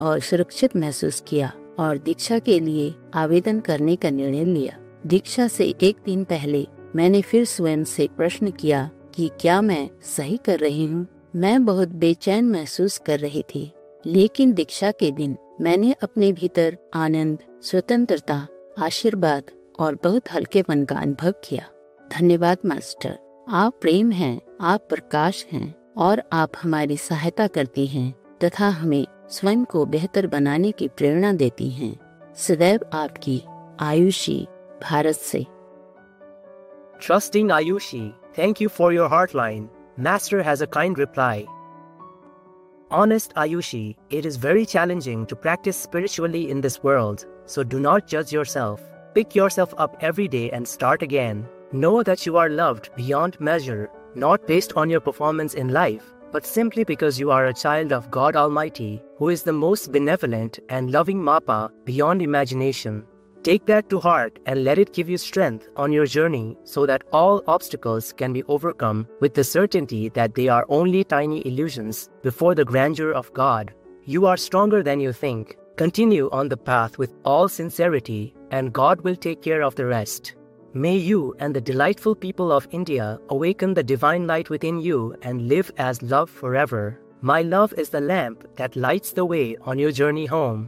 और सुरक्षित महसूस किया और दीक्षा के लिए आवेदन करने का निर्णय लिया। दीक्षा से एक दिन पहले मैंने फिर स्वयं से प्रश्न किया कि क्या मैं सही कर रही हूँ। मैं बहुत बेचैन महसूस कर रही थी, लेकिन दीक्षा के दिन मैंने अपने भीतर आनंद, स्वतंत्रता, आशीर्वाद और बहुत हल्केपन का अनुभव किया। धन्यवाद मास्टर, आप प्रेम हैं, आप प्रकाश हैं और आप हमारी सहायता करती हैं तथा हमें स्वयं को बेहतर बनाने की प्रेरणा देती हैं। सदैव आपकी, आयुषी, भारत से। Trusting Ayushi, thank you for your heartline. Master has a kind reply. Honest Ayushi, it is very challenging to practice spiritually in this world, so do not judge yourself. Pick yourself up every day and start again. Know that you are loved beyond measure, not based on your performance in life, but simply because you are a child of God Almighty, who is the most benevolent and loving Mappa beyond imagination. Take that to heart and let it give you strength on your journey so that all obstacles can be overcome with the certainty that they are only tiny illusions before the grandeur of God. You are stronger than you think. Continue on the path with all sincerity, and God will take care of the rest. May you and the delightful people of India awaken the divine light within you and live as love forever. My love is the lamp that lights the way on your journey home.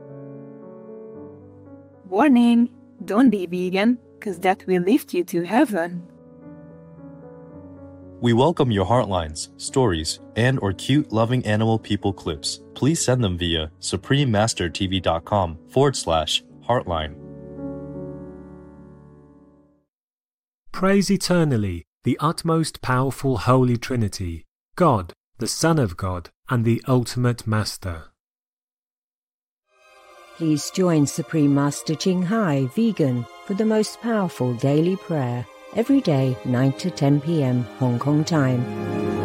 Warning! Don't be vegan, cause that will lift you to heaven. We welcome your heartlines, stories, and/or cute loving animal people clips. Please send them via suprememastertv.com/heartline. Praise eternally the utmost powerful Holy Trinity, God, the Son of God, and the ultimate Master. Please join Supreme Master Ching Hai Vegan for the most powerful daily prayer every day 9 to 10 p.m. Hong Kong time.